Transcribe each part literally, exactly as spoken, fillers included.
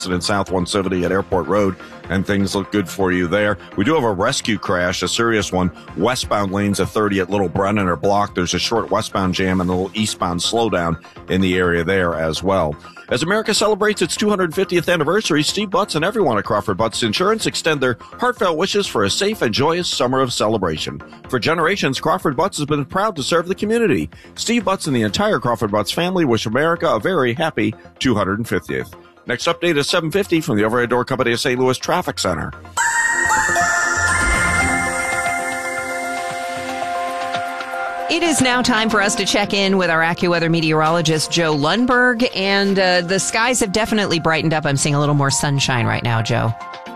and South one seventy at Airport Road, and things look good for you there. We do have a rescue crash, a serious one. Westbound lanes at thirty at Little Brennan are blocked. There's a short westbound jam and a little eastbound slowdown in the area there as well. As America celebrates its two hundred fiftieth anniversary, Steve Butts and everyone at Crawford Butts Insurance extend their heartfelt wishes for a safe and joyous summer of celebration. For generations, Crawford Butts has been proud to serve the community. Steve Butts and the entire Crawford Butts family wish America a very happy two hundred fiftieth. Next update is seven fifty from the Overhead Door Company of Saint Louis Traffic Center. It is now time for us to check in with our AccuWeather meteorologist, Joe Lundberg, and uh, the skies have definitely brightened up. I'm seeing a little more sunshine right now, Joe.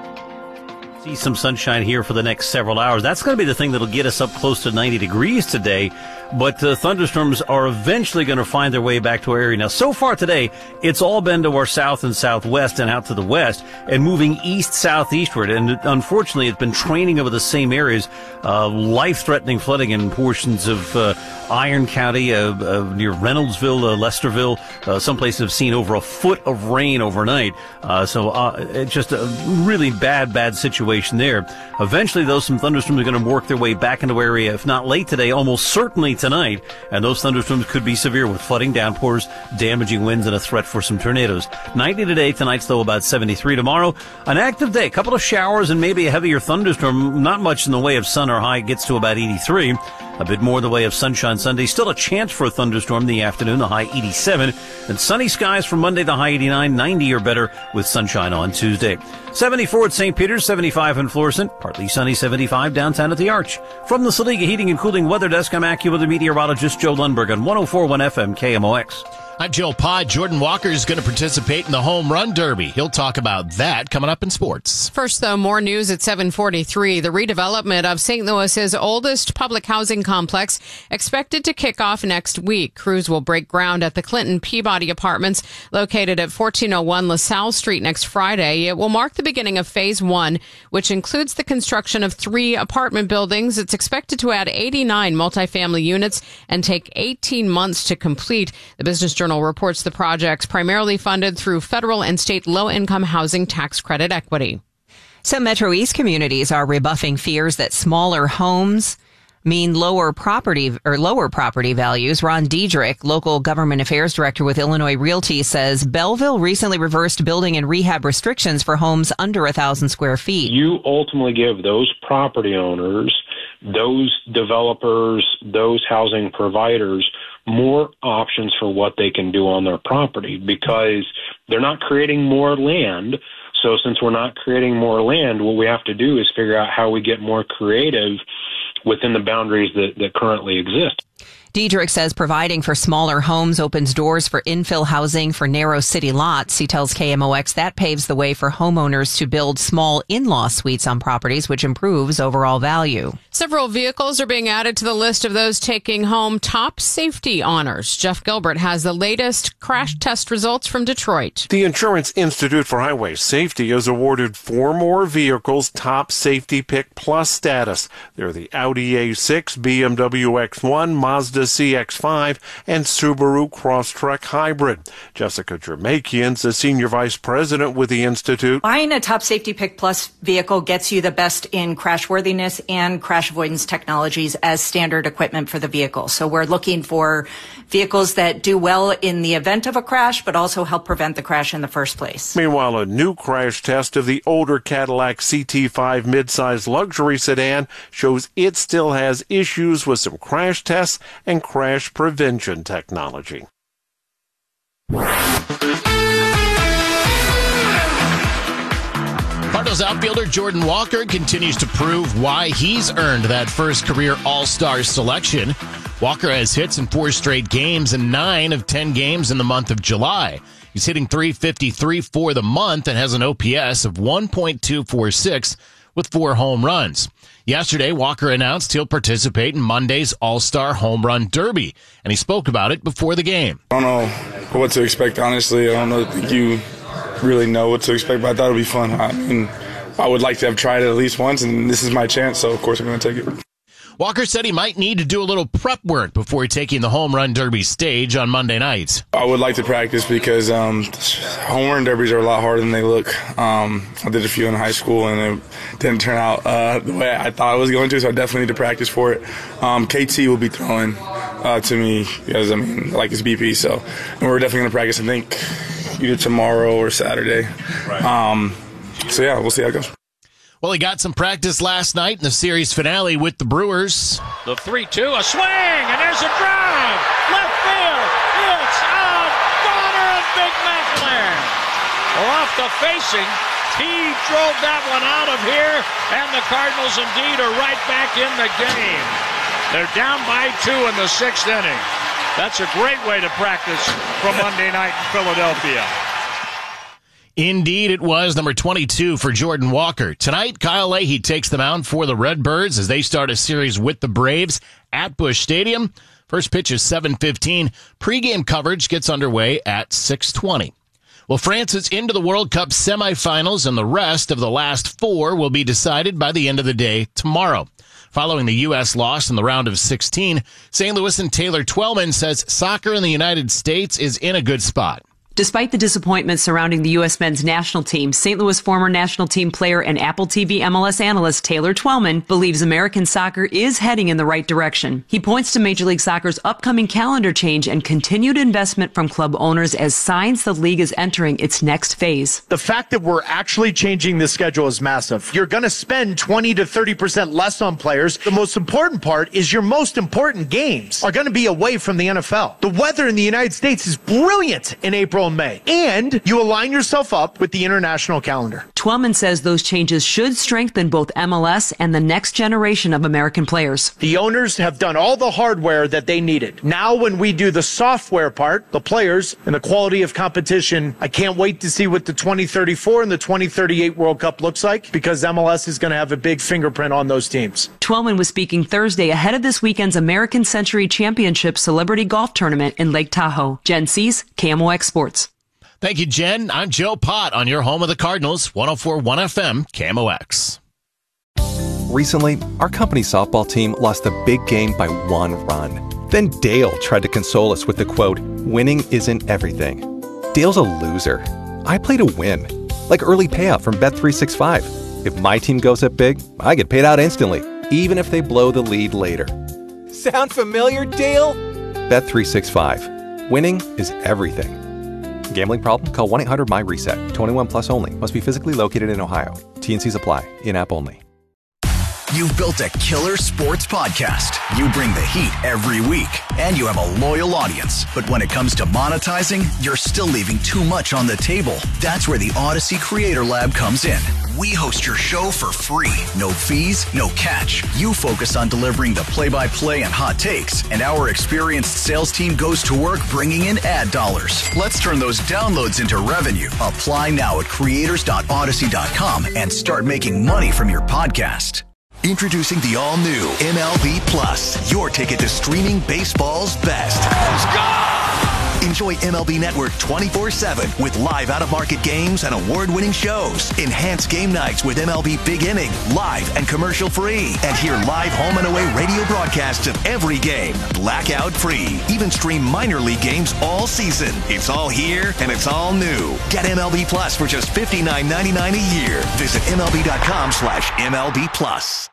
See some sunshine here for the next several hours. That's going to be the thing that'll get us up close to ninety degrees today. But uh, thunderstorms are eventually going to find their way back to our area. Now, so far today, it's all been to our south and southwest and out to the west and moving east-southeastward. And unfortunately, it's been training over the same areas, uh, life-threatening flooding in portions of uh, Iron County, uh, uh, near Reynoldsville, uh, Lesterville. Uh, some places have seen over a foot of rain overnight. Uh, so uh, it's just a really bad, bad situation there. Eventually, though, some thunderstorms are going to work their way back into our area, if not late today, almost certainly tonight, and those thunderstorms could be severe with flooding, downpours, damaging winds, and a threat for some tornadoes. ninety today, tonight's low about seventy-three. Tomorrow, an active day, a couple of showers and maybe a heavier thunderstorm, not much in the way of sun or high, gets to about eighty-three. A bit more in the way of sunshine Sunday. Still a chance for a thunderstorm in the afternoon, the high eighty-seven. And sunny skies for Monday, the high eighty-nine, ninety or better with sunshine on Tuesday. seventy-four at Saint Peter's, seventy-five in Florissant, partly sunny, seventy-five downtown at the Arch. From the Saliga Heating and Cooling Weather Desk, I'm AccuWeather meteorologist Joe Lundberg on one oh four point one F M K M O X. I'm Joe Pod. Jordan Walker is going to participate in the Home Run Derby. He'll talk about that coming up in sports. First, though, more news at seven forty-three. The redevelopment of Saint Louis's oldest public housing complex expected to kick off next week. Crews will break ground at the Clinton Peabody Apartments located at fourteen oh one LaSalle Street next Friday. It will mark the beginning of phase one, which includes the construction of three apartment buildings. It's expected to add eighty-nine multifamily units and take eighteen months to complete. The Business Journal reports the project's primarily funded through federal and state low-income housing tax credit equity. Some Metro East communities are rebuffing fears that smaller homes mean lower property or lower property values. Ron Diedrich, local government affairs director with Illinois Realty, says Belleville recently reversed building and rehab restrictions for homes under a thousand square feet. You ultimately give those property owners, those developers, those housing providers more options for what they can do on their property because they're not creating more land. So since we're not creating more land, what we have to do is figure out how we get more creative within the boundaries that, that currently exist. Diedrich says providing for smaller homes opens doors for infill housing for narrow city lots. He tells K M O X that paves the way for homeowners to build small in-law suites on properties, which improves overall value. Several vehicles are being added to the list of those taking home top safety honors. Jeff Gilbert has the latest crash test results from Detroit. The Insurance Institute for Highway Safety has awarded four more vehicles top safety pick plus status. They're the Audi A six, B M W X one, Mazda C X five, and Subaru Crosstrek Hybrid. Jessica Jermakian's the senior vice president with the Institute. Buying a top safety pick plus vehicle gets you the best in crash worthiness and crash avoidance technologies as standard equipment for the vehicle. So we're looking for vehicles that do well in the event of a crash, but also help prevent the crash in the first place. Meanwhile, a new crash test of the older Cadillac C T five midsize luxury sedan shows it still has issues with some crash tests and crash prevention technology. Cardinals outfielder Jordan Walker continues to prove why he's earned that first career All-Star selection. Walker has hits in four straight games and nine of ten games in the month of July. He's hitting three fifty-three for the month and has an O P S of one point two four six with four home runs. Yesterday, Walker announced he'll participate in Monday's All-Star Home Run Derby, and he spoke about it before the game. I don't know what to expect, honestly. I don't know, think you really know what to expect, but I thought it would be fun. I mean, I would like to have tried it at least once, and this is my chance, so of course I'm going to take it. Walker said he might need to do a little prep work before taking the Home Run Derby stage on Monday night. I would like to practice because um, home run derbies are a lot harder than they look. Um, I did a few in high school, and it didn't turn out uh, the way I thought it was going to, so I definitely need to practice for it. Um, K T will be throwing uh, to me because, I mean, I like his B P, so and we're definitely going to practice, I think, either tomorrow or Saturday. Right. Um, so, yeah, we'll see how it goes. Well, he got some practice last night in the series finale with the Brewers. The three two, a swing, and there's a drive. Left field. It's out. Garner and Big McLaren. Off the facing. He drove that one out of here, and the Cardinals indeed are right back in the game. They're down by two in the sixth inning. That's a great way to practice from Monday night in Philadelphia. Indeed, it was number twenty-two for Jordan Walker. Tonight, Kyle Leahy takes the mound for the Redbirds as they start a series with the Braves at Busch Stadium. First pitch is seven fifteen. Pre-game coverage gets underway at six twenty. Well, France is into the World Cup semifinals, and the rest of the last four will be decided by the end of the day tomorrow. Following the U S loss in the round of sixteen, Saint Louis and Taylor Twellman says soccer in the United States is in a good spot. Despite the disappointment surrounding the U S men's national team, Saint Louis former national team player and Apple T V M L S analyst Taylor Twellman believes American soccer is heading in the right direction. He points to Major League Soccer's upcoming calendar change and continued investment from club owners as signs the league is entering its next phase. The fact that we're actually changing the schedule is massive. You're going to spend twenty to thirty percent less on players. The most important part is your most important games are going to be away from the N F L. The weather in the United States is brilliant in April and May, and you align yourself up with the international calendar. Twellman says those changes should strengthen both M L S and the next generation of American players. The owners have done all the hardware that they needed. Now when we do the software part, the players and the quality of competition, I can't wait to see what the twenty thirty-four and the twenty thirty-eight World Cup looks like, because M L S is going to have a big fingerprint on those teams. Twellman was speaking Thursday ahead of this weekend's American Century Championship Celebrity Golf Tournament in Lake Tahoe. Jen Cease, K M O X Sports. Thank you, Jen. I'm Joe Pott on your home of the Cardinals, one oh four point one F M, K M O X. Recently, our company's softball team lost a big game by one run. Then Dale tried to console us with the quote, "Winning isn't everything." Dale's a loser. I play to win. Like early payout from Bet three sixty-five. If my team goes up big, I get paid out instantly, even if they blow the lead later. Sound familiar, Dale? Bet three sixty-five. Winning is everything. Gambling problem? Call one eight hundred M Y reset. twenty-one plus only. Must be physically located in Ohio. T N Cs apply. In-app only. You've built a killer sports podcast. You bring the heat every week, and you have a loyal audience. But when it comes to monetizing, you're still leaving too much on the table. That's where the Odyssey Creator Lab comes in. We host your show for free. No fees, no catch. You focus on delivering the play-by-play and hot takes, and our experienced sales team goes to work bringing in ad dollars. Let's turn those downloads into revenue. Apply now at creators dot odyssey dot com and start making money from your podcast. Introducing the all-new M L B Plus, your ticket to streaming baseball's best. Let's go! Enjoy M L B Network twenty-four seven with live out-of-market games and award-winning shows. Enhance game nights with M L B Big Inning, live and commercial-free. And hear live home and away radio broadcasts of every game, blackout-free. Even stream minor league games all season. It's all here, and it's all new. Get M L B Plus for just fifty-nine ninety-nine a year. Visit M L B dot com slash M L B Plus.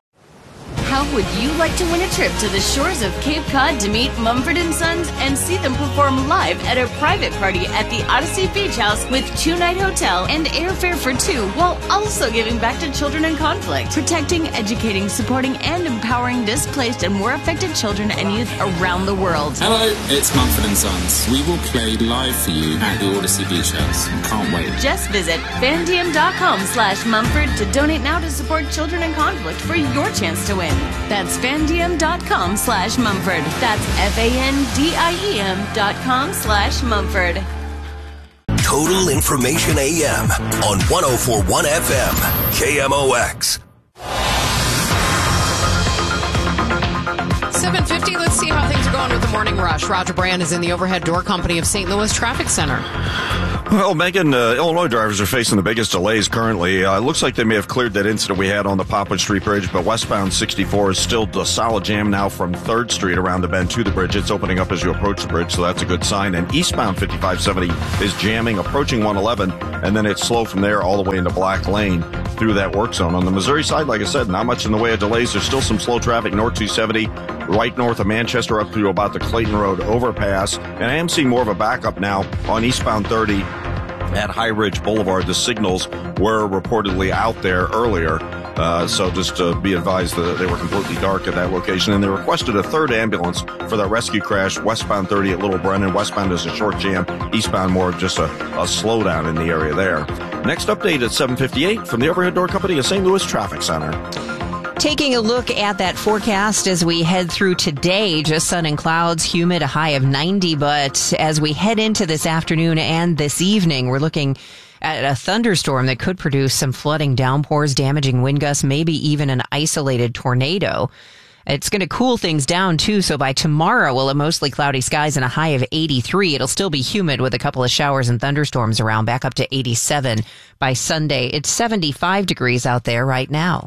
How would you like to win a trip to the shores of Cape Cod to meet Mumford and Sons and see them perform live at a private party at the Odyssey Beach House with two-night hotel and airfare for two, while also giving back to children in conflict, protecting, educating, supporting, and empowering displaced and war affected children and youth around the world? Hello, it's Mumford and Sons. We will play live for you at the Odyssey Beach House. Can't wait. Just visit fandiem dot com slash Mumford to donate now to support children in conflict for your chance to win. That's fandiem dot com slash Mumford. That's F A N D I E M dot com slash Mumford. Total Information A M on one oh four point one F M, K M O X. seven fifty, let's Let's see how things are going with the morning rush. Roger Brand is in the Overhead Door Company of Saint Louis Traffic Center. Well, Megan, uh, Illinois drivers are facing the biggest delays currently. Uh, it looks like they may have cleared that incident we had on the Poplar Street Bridge, but westbound sixty-four is still a solid jam now from third Street around the bend to the bridge. It's opening up as you approach the bridge, so that's a good sign. And eastbound fifty-five seventy is jamming, approaching one eleven, and then it's slow from there all the way into Black Lane through that work zone. On the Missouri side, like I said, not much in the way of delays. There's still some slow traffic north two seventy, right north of Manchester up through about the Clayton Road overpass. And I am seeing more of a backup now on eastbound thirty at High Ridge Boulevard. The signals were reportedly out there earlier. Uh, so just to be advised that they were completely dark at that location. And they requested a third ambulance for that rescue crash. Westbound thirty at Little Brennan. Westbound is a short jam. Eastbound more of just a, a slowdown in the area there. Next update at seven fifty-eight from the Overhead Door Company of Saint Louis Traffic Center. Taking a look at that forecast as we head through today, just sun and clouds, humid, a high of ninety. But as we head into this afternoon and this evening, we're looking at a thunderstorm that could produce some flooding, downpours, damaging wind gusts, maybe even an isolated tornado. It's going to cool things down, too, so by tomorrow we'll have mostly cloudy skies and a high of eighty-three. It'll still be humid with a couple of showers and thunderstorms around, back up to eighty-seven by Sunday. It's seventy-five degrees out there right now.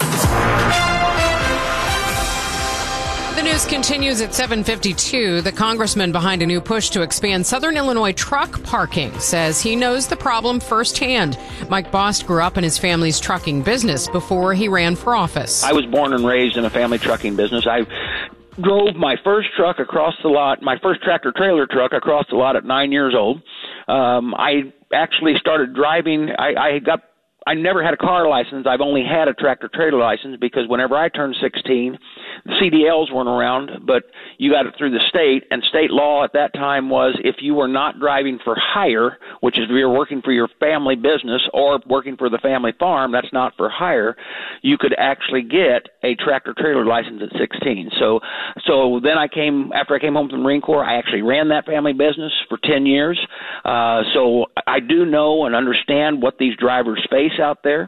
The news continues at seven fifty-two. The congressman behind a new push to expand Southern Illinois truck parking says he knows the problem firsthand. Mike Bost grew up in his family's trucking business before he ran for office. I was born and raised in a family trucking business. I drove my first truck across the lot, my first tractor trailer truck across the lot at nine years old. Um, I actually started driving. I, I got I never had a car license. I've only had a tractor trailer license because whenever I turned sixteen, the C D Ls weren't around, but you got it through the state, and state law at that time was if you were not driving for hire, which is if you're working for your family business or working for the family farm, that's not for hire, you could actually get a tractor trailer license at sixteen. So so then I came, after I came home from the Marine Corps, I actually ran that family business for ten years. Uh, so I do know and understand what these drivers face out there.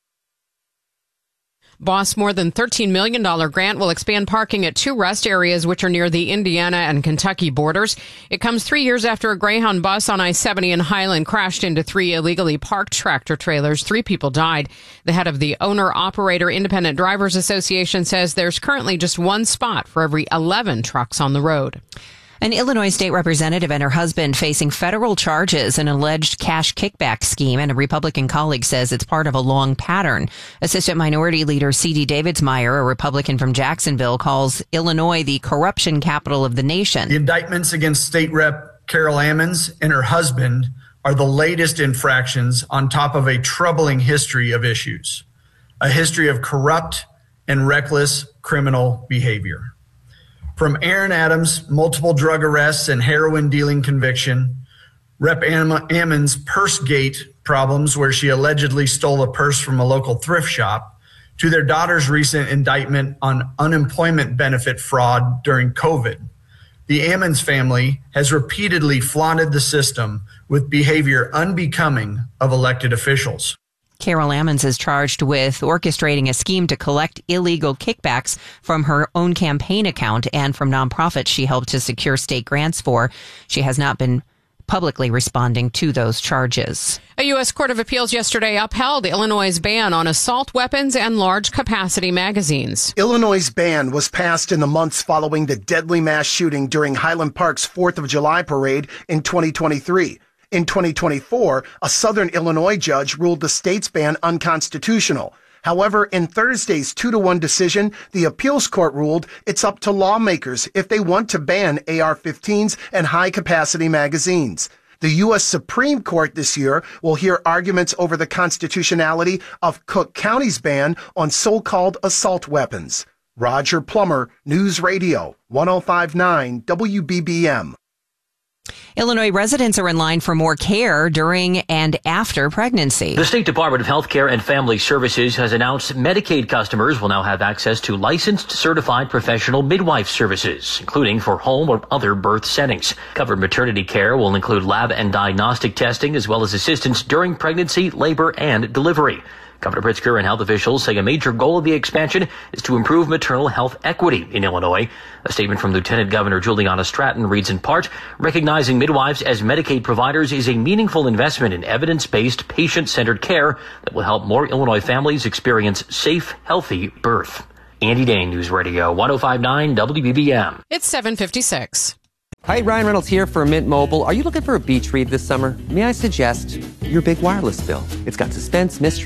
Boss, more than thirteen million dollars grant will expand parking at two rest areas which are near the Indiana and Kentucky borders. It comes three years after a Greyhound bus on I seventy in Highland crashed into three illegally parked tractor trailers. Three people died. The head of the Owner-Operator Independent Drivers Association says there's currently just one spot for every eleven trucks on the road. An Illinois state representative and her husband facing federal charges, an alleged cash kickback scheme, and a Republican colleague says it's part of a long pattern. Assistant Minority Leader C D Davidsmeyer, a Republican from Jacksonville, calls Illinois the corruption capital of the nation. The indictments against State Rep Carol Ammons and her husband are the latest infractions on top of a troubling history of issues, a history of corrupt and reckless criminal behavior. From Aaron Adams' multiple drug arrests and heroin dealing conviction, Rep Ammons' Pursegate problems where she allegedly stole a purse from a local thrift shop, to their daughter's recent indictment on unemployment benefit fraud during COVID. The Ammons family has repeatedly flaunted the system with behavior unbecoming of elected officials. Carol Ammons is charged with orchestrating a scheme to collect illegal kickbacks from her own campaign account and from nonprofits she helped to secure state grants for. She has not been publicly responding to those charges. A U S Court of Appeals yesterday upheld Illinois' ban on assault weapons and large-capacity magazines. Illinois' ban was passed in the months following the deadly mass shooting during Highland Park's fourth of July parade in twenty twenty-three. In twenty twenty-four, a Southern Illinois judge ruled the state's ban unconstitutional. However, in Thursday's two to one decision, the appeals court ruled it's up to lawmakers if they want to ban A R fifteens and high-capacity magazines. The U S Supreme Court this year will hear arguments over the constitutionality of Cook County's ban on so-called assault weapons. Roger Plummer, News Radio, one oh five point nine W B B M. Illinois residents are in line for more care during and after pregnancy. The State Department of Health Care and Family Services has announced Medicaid customers will now have access to licensed certified professional midwife services, including for home or other birth settings. Covered maternity care will include lab and diagnostic testing as well as assistance during pregnancy, labor, and delivery. Governor Pritzker and health officials say a major goal of the expansion is to improve maternal health equity in Illinois. A statement from Lieutenant Governor Juliana Stratton reads in part, recognizing midwives as Medicaid providers is a meaningful investment in evidence-based, patient-centered care that will help more Illinois families experience safe, healthy birth. Andy Dane, News Radio one oh five point nine W B B M. It's seven fifty-six. Hi, Ryan Reynolds here for Mint Mobile. Are you looking for a beach read this summer? May I suggest your big wireless bill? It's got suspense, mystery,